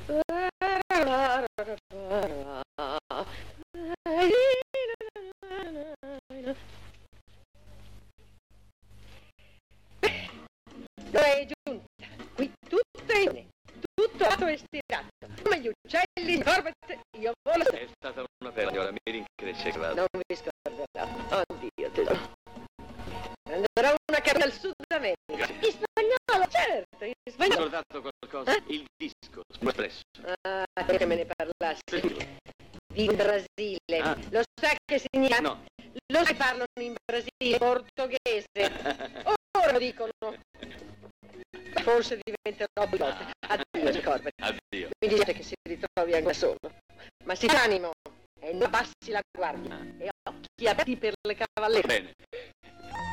È giunta, qui tutto è in tutto alto e stirato, come gli uccelli, informate, io volo. È stata una bella signora, mi rincresce. Non vi scorderò, oddio tesoro. Prenderò una carta al Sud America. In spagnolo, certo, in Ho spagnolo. ricordato qualcosa? Il disco, espresso. Ah, che me ne parlassi. In Brasile. Ah. Lo sa che significa? No. Lo sai, parlano in Brasile, portoghese. Ora lo dicono. Forse diventerò pilota. Addio, Corbett. Addio. Mi dice che si ritrovi anche da solo. Ma si animo e non abbassi la guardia. E occhi aperti per le cavallerie. Bene.